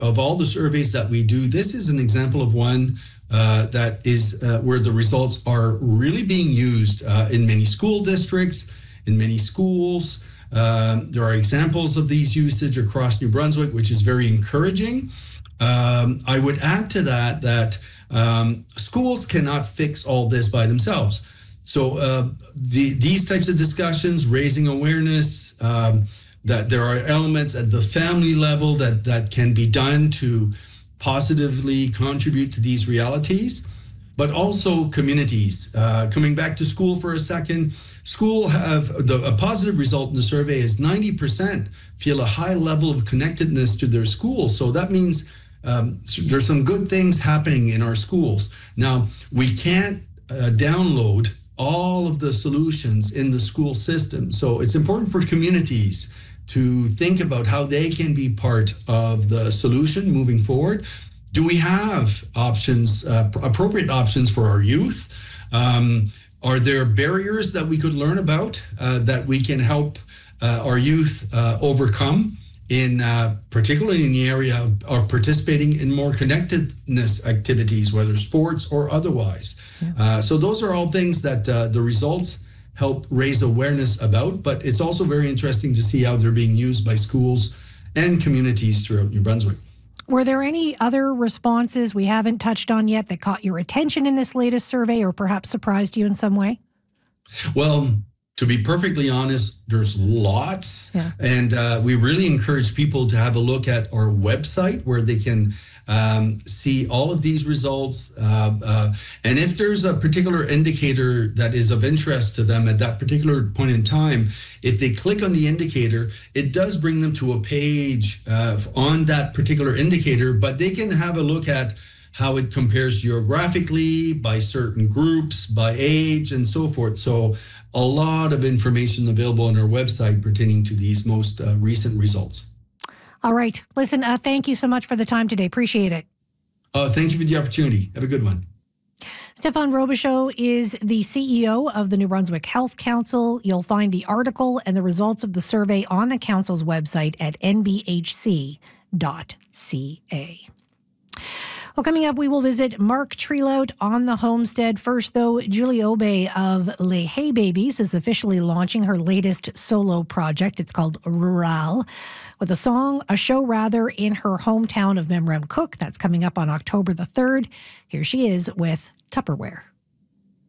of all the surveys that we do, this is an example of one that is where the results are really being used in many school districts, in many schools. There are examples of these usage across New Brunswick, which is very encouraging. I would add to that schools cannot fix all this by themselves. So these types of discussions, raising awareness, that there are elements at the family level that can be done to positively contribute to these realities, but also communities. Coming back to school for a second, school have a positive result in the survey is 90% feel a high level of connectedness to their school. So that means there's some good things happening in our schools. Now, we can't download all of the solutions in the school system. So it's important for communities to think about how they can be part of the solution moving forward. Do we have options, appropriate options for our youth? Are there barriers that we could learn about that we can help our youth overcome, particularly in the area of participating in more connectedness activities, whether sports or otherwise? Yeah. So those are all things that the results help raise awareness about, but it's also very interesting to see how they're being used by schools and communities throughout New Brunswick. Were there any other responses we haven't touched on yet that caught your attention in this latest survey or perhaps surprised you in some way? Well, to be perfectly honest, there's lots. Yeah. And we really encourage people to have a look at our website where they can see all of these results. And if there's a particular indicator that is of interest to them at that particular point in time, if they click on the indicator, it does bring them to a page on that particular indicator, but they can have a look at how it compares geographically, by certain groups, by age, and so forth. So a lot of information available on our website pertaining to these most recent results. All right. Listen, thank you so much for the time today. Appreciate it. Thank you for the opportunity. Have a good one. Stéphane Robichaud is the CEO of the New Brunswick Health Council. You'll find the article and the results of the survey on the council's website at nbhc.ca. Well, coming up, we will visit Mark Trelout on the homestead. First, though, Julie Obey of Les Hay Babies is officially launching her latest solo project. It's called Rural, with a show in her hometown of Memramcook. That's coming up on October the 3rd. Here she is with Tupperware.